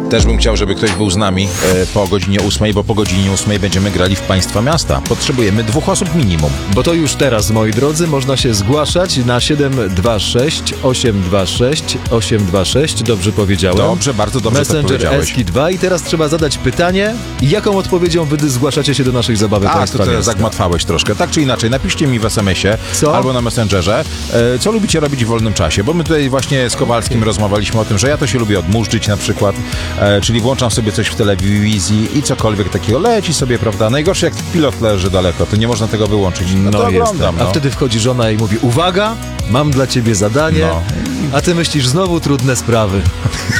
Też bym chciał, żeby ktoś był z nami po godzinie 8, bo po godzinie 8 będziemy grali w Państwa Miasta. Potrzebujemy 2 osób minimum. Bo to już teraz, moi drodzy, można się zgłaszać na 726 826 826. Dobrze powiedziałem? Dobrze, bardzo dobrze to Messenger powiedziałeś. Eski 2 i teraz trzeba zadać pytanie, jaką odpowiedzią wy zgłaszacie się do naszej zabawy A, Państwa to teraz Miasta. zagmatwałeś troszkę. Tak czy inaczej, napiszcie mi w SMS-ie Co? albo na Messengerze, co lubicie robić w wolnym czasie, bo my tutaj właśnie z Kowalskim rozmawialiśmy o tym, że ja to się lubię odmurzyć na przykład, czyli włączam sobie coś w telewizji i cokolwiek takiego leci sobie, prawda? Najgorsze jak pilot leży daleko, to nie można tego wyłączyć. No to oglądam, A wtedy wchodzi żona i mówi, uwaga, mam dla ciebie zadanie, No. a ty myślisz, znowu trudne sprawy.